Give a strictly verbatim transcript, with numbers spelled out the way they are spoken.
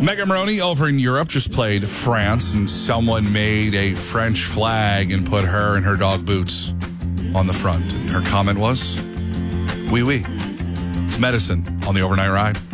Megan Maroney over in Europe just played France, and someone made a French flag and put her and her dog Boots on the front. And her comment was, "Oui, oui." It's Medicine on the Overnight Ride.